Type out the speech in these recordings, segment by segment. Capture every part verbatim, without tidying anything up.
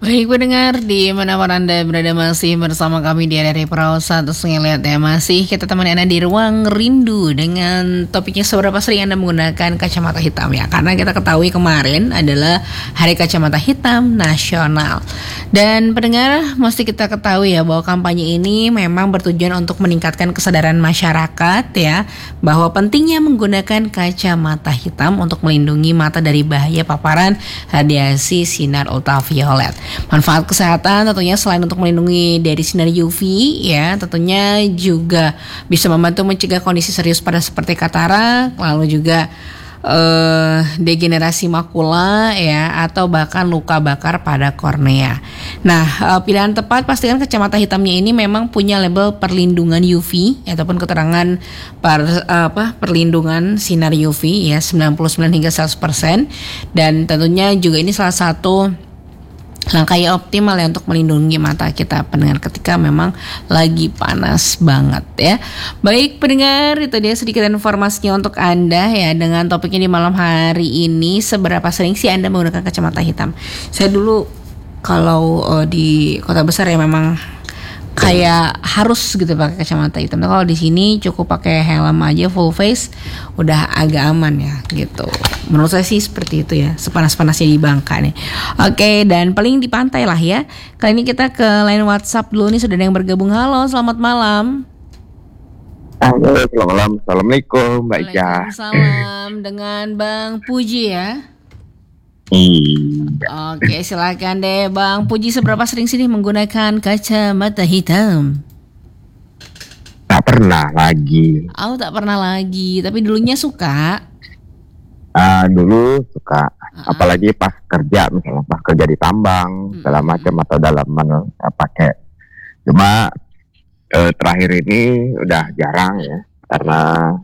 Baik pendengar, di manapun Anda berada masih bersama kami di R R I Prosa. Terus ngeliat ya, masih kita temani Anda di Ruang Rindu dengan topiknya seberapa sering Anda menggunakan kacamata hitam ya. Karena kita ketahui kemarin adalah Hari Kacamata Hitam Nasional. Dan pendengar, mesti kita ketahui ya bahwa kampanye ini memang bertujuan untuk meningkatkan kesadaran masyarakat ya, bahwa pentingnya menggunakan kacamata hitam untuk melindungi mata dari bahaya paparan radiasi sinar ultraviolet. Manfaat kesehatan tentunya selain untuk melindungi dari sinar U V ya, tentunya juga bisa membantu mencegah kondisi serius pada seperti katarak, lalu juga uh, degenerasi makula ya, atau bahkan luka bakar pada kornea. Nah, uh, pilihan tepat pastikan kacamata hitamnya ini memang punya label perlindungan U V ataupun keterangan per, uh, apa perlindungan sinar U V ya sembilan puluh sembilan hingga seratus persen, dan tentunya juga ini salah satu langkah yang optimal ya untuk melindungi mata kita pendengar ketika memang lagi panas banget ya. Baik pendengar, itu dia sedikit informasinya untuk Anda ya dengan topiknya di malam hari ini. Seberapa sering sih Anda menggunakan kacamata hitam? Saya dulu kalau uh, di kota besar ya memang kayak harus gitu pakai kacamata hitam. Nah, kalau di sini cukup pakai helm aja full face udah agak aman ya gitu. Menurut saya sih seperti itu ya, sepanas-panasnya di Bangka nih. Oke, dan paling di pantai lah ya. Kali ini kita ke line WhatsApp dulu nih, sudah ada yang bergabung. Halo, selamat malam. Halo, selamat malam. Assalamualaikum Mbak Ija. Waalaikumsalam, dengan Bang Puji ya. Iya. Oke, silakan deh Bang Puji, seberapa sering sih menggunakan kacamata hitam? Tak pernah lagi. Oh, tak pernah lagi, tapi dulunya suka. Uh, dulu suka, uh-huh. Apalagi pas kerja, misalnya pas kerja di tambang, uh-huh. segala macam atau dalam uh, pakai. Cuma uh, terakhir ini udah jarang ya, karena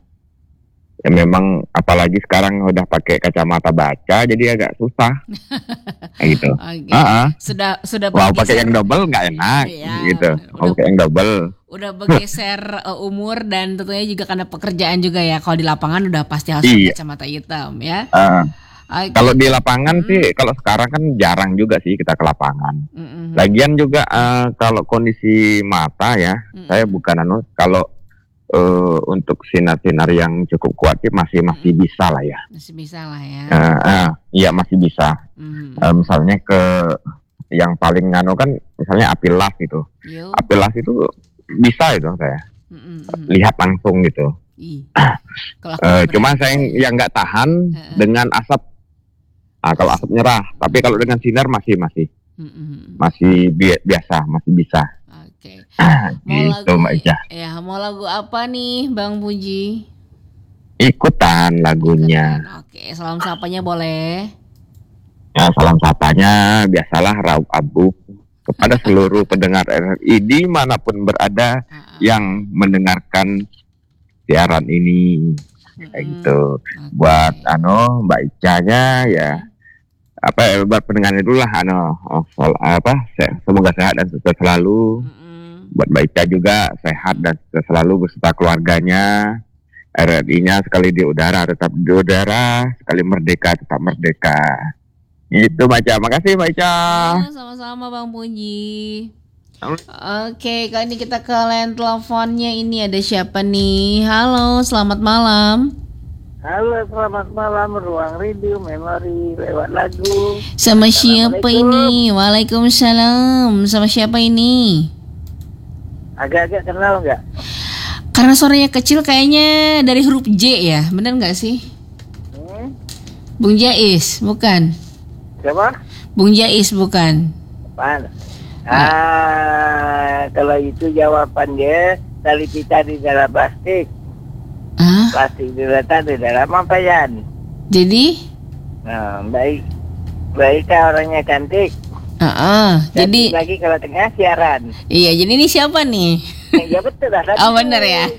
ya memang apalagi sekarang udah pakai kacamata baca, jadi agak susah. Kayak gitu. Okay. Uh-huh. Sudah sudah. Mau pakai yang double nggak enak, iya, gitu. Mau pakai yang double. Udah bergeser uh, umur dan tentunya juga karena pekerjaan juga ya. Kalau di lapangan udah pasti harus iya. kacamata hitam ya. Uh, okay. Kalau di lapangan mm-hmm. sih, kalau sekarang kan jarang juga sih kita ke lapangan. Mm-hmm. Lagian juga uh, kalau kondisi mata ya, mm-hmm. saya bukan anu kalau uh, untuk sinar-sinar yang cukup kuat sih masih masih mm-hmm. bisa lah ya. Masih bisa lah ya. Uh, uh, iya masih bisa. Mm-hmm. Uh, misalnya ke yang paling anu kan, misalnya api las gitu. Yo. Api las itu bisa itu saya mm-hmm. lihat langsung gitu. uh, cuma saya yang nggak tahan uh-uh. dengan asap. Ah, kalau asap nyerah, tapi kalau dengan sinar masih masih mm-hmm. masih bi- biasa, masih bisa. Oke. Okay. Ah, mau gitu lagu, Mbak Ija. Ya, mau lagu apa nih, Bang Puji? Ikutan lagunya. Ikutan. Oke, salam sapanya boleh. Ya, salam sapanya biasalah raup abu kepada seluruh pendengar R R I dimanapun berada uh-uh. yang mendengarkan siaran ini. Kayak uh-uh. gitu. Okay. Buat ano Mbak Icanya ya, apa ya, buat pendengarnya dulu lah ano oh, sol, apa semoga sehat dan sukses selalu. Uh-uh. Buat Mbak Ica juga sehat dan sukses selalu beserta keluarganya. R R I-nya sekali di udara tetap di udara, sekali merdeka tetap merdeka. Itu Mbak Ica, makasih Mbak Ica. Ya, sama-sama Bang Puji. Oke, kali ini kita ke line teleponnya. Ini ada siapa nih? Halo, selamat malam. Halo, selamat malam. Ruang Rindu Memori lewat lagu. Sama siapa ini? Waalaikumsalam. Sama siapa ini? Agak-agak kenal nggak? Karena suaranya kecil kayaknya dari huruf J ya, benar nggak sih? Hmm? Bung Jais, bukan? Siapa? Bung Jais bukan? Apaan? Ah, kalau itu jawabannya tali pita di dalam plastik. Ah? Plastik diletak di dalam ampayan. Jadi? Nah, baik. Baik orangnya cantik. Uh-uh. Jadi lagi kalau tengah siaran. Iya, jadi ini siapa nih? Ya betul lah. Oh benar ya.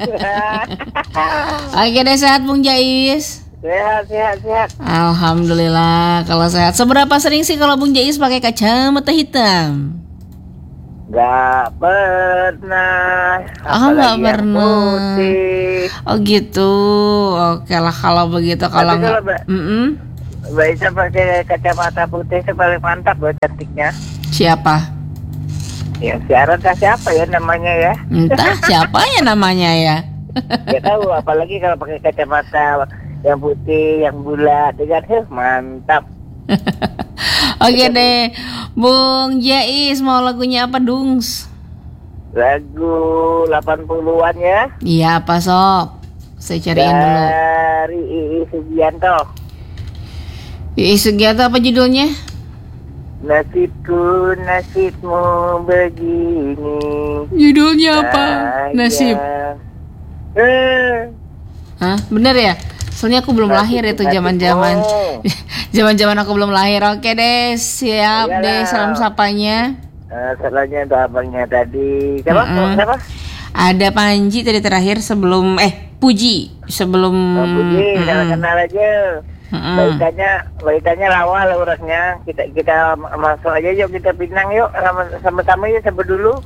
Oke deh, sehat Bung Jais. Sehat, sehat, sehat. Alhamdulillah kalau sehat. Seberapa sering sih kalau Bung Jais pakai kacamata hitam? Gak pernah. Oh gak pernah. Putih. Oh gitu. Oke lah kalau begitu. Kalau nggak, Mbak Ica pakai kacamata putih itu paling mantap buat cantiknya. Siapa? Yang siaran kah siapa ya namanya ya? Entah siapa ya namanya ya. Gak tahu, apalagi kalau pakai kacamata yang putih, yang bulat, dengan huh, mantap. Oke deh, Bung Jais mau lagunya apa Dungs? Lagu delapan puluhan ya. Iya apa sok? Saya cariin dulu. Dari Iis Sugianto. Iis Sugianto apa judulnya? Nasibku, nasibmu begini. Judulnya apa? Sayang. Nasib. Eh, Hah? Bener ya? Soalnya aku belum lahir itu zaman-zaman. Zaman-zaman aku belum lahir. Oke deh, siap Iyalah. deh salam sapanya. Uh, salahnya itu abangnya tadi. Siapa? Mm-mm. Siapa? Ada Panji tadi terakhir sebelum eh Puji sebelum. Oh, Puji, Mm-mm. kita kenal aja. Mm-mm. Baikannya, baikannya lawa lah urasnya. Kita kita masuk aja yuk, kita pinang yuk sama- sama-sama yuk sampai dulu.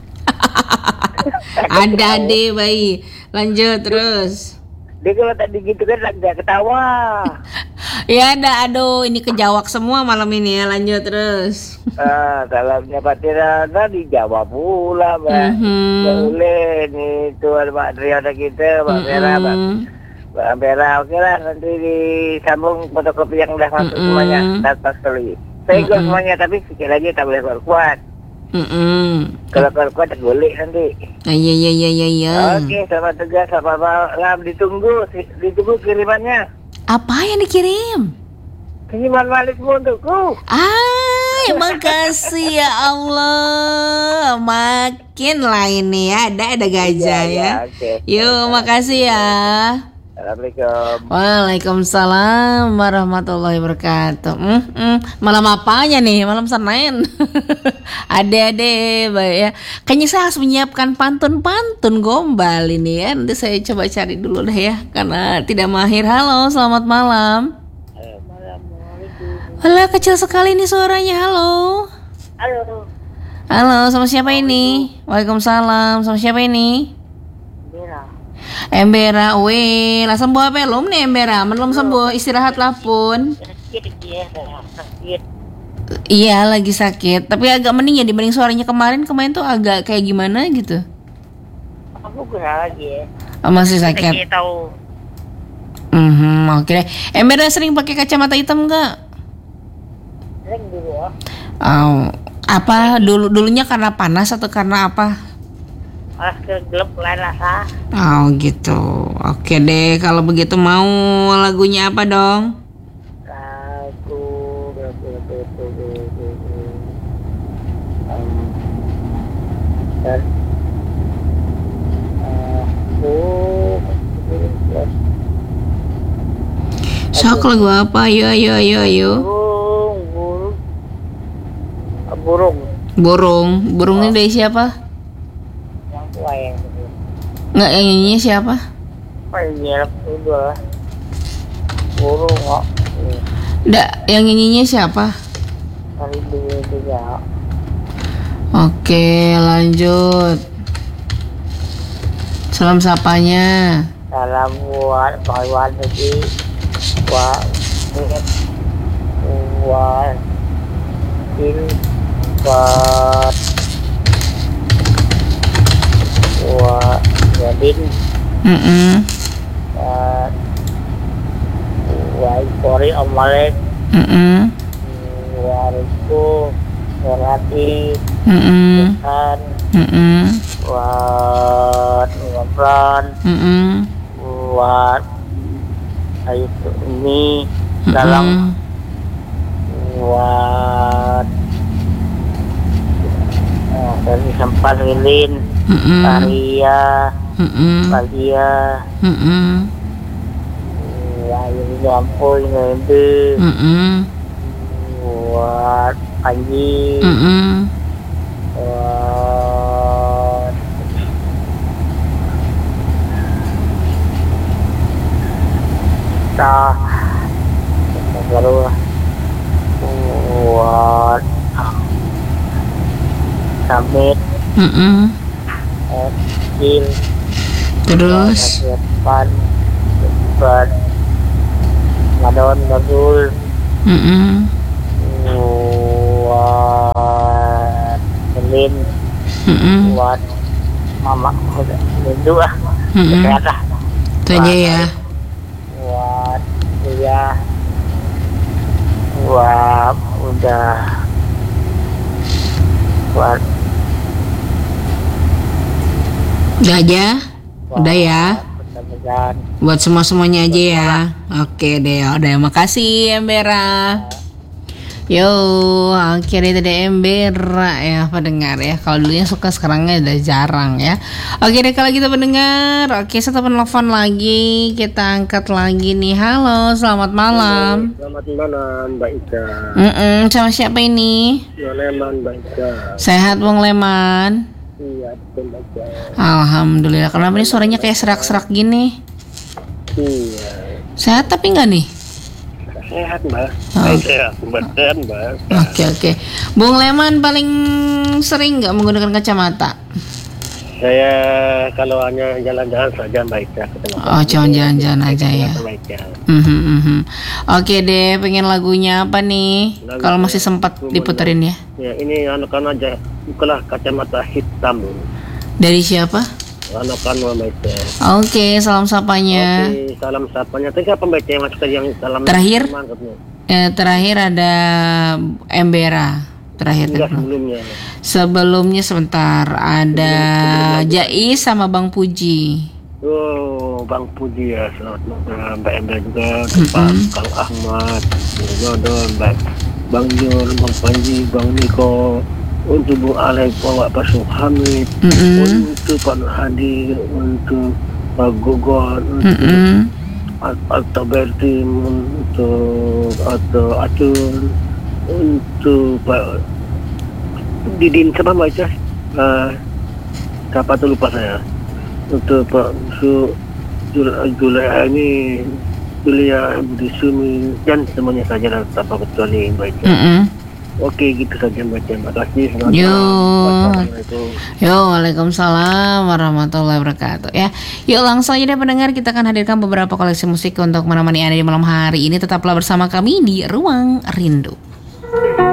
Ada deh bayi. Lanjut terus. Dia kalau tadi gitu kan agak ketawa. Ya ada, aduh ini kejawak semua malam ini ya. Lanjut terus. Ah, salamnya Pak Tirana dijawab pula, Mbak. Mhm. Boleh nih tuan Pak Triana kita, Pak Merah, Pak. Mm-mm. Pak Merah, oke lah nanti disambung fotokopi yang udah masuk Mm-mm. semuanya. Tanpa sekali. Pegel Mm-mm. semuanya, tapi sekali lagi tak boleh kuat. Mm-mm. Kalau kuat boleh nanti. Ah, iya iya iya iya iya. Oke, selamat tugas, selamat malam. Ditunggu, ditunggu kirimannya. Apa yang dikirim? Kiriman malikmu untukku. Ay, makasih ya Allah. Makin lah ini ya. Ada ada gajah Iya, ya. iya, oke. Yuk, makasih ya. Assalamualaikum. Waalaikumsalam warahmatullahi wabarakatuh. Hmm, hmm. Malam apanya nih? Malam Senin. Ade-ade, baik ya. Kayaknya saya harus menyiapkan pantun-pantun gombal ini ya. Nanti saya coba cari dulu deh ya, karena tidak mahir. Halo, selamat malam. Alah, kecil sekali nih suaranya. Halo. Halo. Halo, sama siapa ini? Waalaikumsalam. Sama siapa ini? Mira. Embera, weh, lah sembuh apa belum nih Embera? Belum sembuh, istirahat lah pun. Sakit ya, sakit. Iya lagi sakit, tapi agak mending ya dibanding suaranya kemarin. Kemarin tuh agak kayak gimana gitu. Aku kena lagi ya. Oh, masih sakit. Sakit tahu. Hmm, oke deh. Embera sering pakai kacamata hitam nggak? Sering dulu ya. Oh, apa dulu dulunya karena panas atau karena apa? Pas ke gelap lain rasa. Oh gitu. Oke deh, kalau begitu mau lagunya apa dong? Lagu lagu lagu lagu lagu. Dan aku Sok lagu apa? Ayo ayo ayo ayo. burung burung burung Burung, burungnya dari siapa? yang tua yang itu. Nggak, yang nyanyinya siapa? Oh iya udah burung kok. Nggak, yang nyanyinya siapa? Hari dulu juga. Oke, lanjut. Salam sapanya. Salam buat Pak Iwan tadi, buat buat ini buat buat Yadin, Mm-mm. buat buat Kori Om Malek, Mm-mm. buat Rizko, buat Hati, Mm-mm. buat Mm-mm. buat Ngobran, Mm-mm. buat Ayu ini dalam buat oh, dari sempat lilin Mm-mm. Maria Mm-mm. Maria Mm-mm. Ayu lampu ini Mm-mm. buat Panji Mm-mm. buat kita baru buat Samit Mm-mm. Jil Terus depan depan Madon Bagul Mm-mm. buat Mm-mm. buat mama udah rindu ah. Mm-mm. Sehat lah. Itu aja ya. Buat dia buat udah buat Udah aja. Udah ya. mudah-mudahan Buat semua-semuanya aja ya. Oke deh, udah makasih Embera. Yo, akhirnya tadi Embera ya pendengar ya. Kalau dulunya suka, sekarangnya udah jarang ya. Oke deh kalau gitu pendengar. Oke, satu penelpon lagi, kita angkat lagi nih. Halo, selamat malam. Selamat malam Mbak Ika. Mm-mm, sama siapa ini? Leman Mbak Ika. Sehat Bung Leman? Iya, betul Mbak Ika. Alhamdulillah. Kenapa nih suaranya kayak serak-serak gini? Iya. Sehat tapi enggak nih? Sehat Mbak. Oh. Sehat Mbak. Mbak. Oke oke. Bung Leman paling sering nggak menggunakan kacamata? Saya kalau hanya jalan-jalan saja Mbak Ika. Oh, cuma jalan-jalan aja ya. Mhm, mhm. Oke deh, pengen lagunya apa nih? Lagu Kalau masih sempat Rumah diputerin ya. Ya ini anak-anak aja. Bukalah kacamata hitam. Dari siapa? Anak-anak Mbak Ika. Oke, salam sapanya. Oke, salam sapanya. Tadi apa Mbak Ika yang masuk tadi yang salam? Terakhir? Mantapnya. Eh, terakhir ada Embera. Terakhir Enggak tadi. sebelumnya. Sebelumnya sebentar ada Jais sama Bang Puji. Oh, Bang Puji ya, selamat malam Mbak Ember juga, Pak Kang Ahmad, Jodo, Mbak Bang Yul, Bang Panji, Bang Niko, untuk Bu Alek, Pak Pasuk Hamid, Mm-mm. untuk Pak Nur Hadi, untuk Pak Gogon, untuk Mm-mm. Atau Berti, untuk Atau Atun, untuk Pak Didin sama Mbak Icah, uh, siapa tuh lupa saya. Untuk Pak Su Julia ini Julia Budi Sumi dan semuanya saja dan tanpa kecuali Mbak Icah. Mm-mm. Oke gitu saja Mbak Icah. Terima kasih. Selamat Yo. malam. Wassalamualaikum. Yo, waalaikumsalam warahmatullahi wabarakatuh ya. Yuk langsung aja deh pendengar, kita akan hadirkan beberapa koleksi musik untuk menemani Anda di malam hari ini. Tetaplah bersama kami di Ruang Rindu.